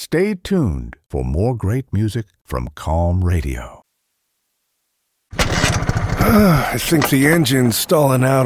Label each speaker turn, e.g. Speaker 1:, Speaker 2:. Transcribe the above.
Speaker 1: Stay tuned for more great music from Calm Radio.
Speaker 2: I think the engine's stalling out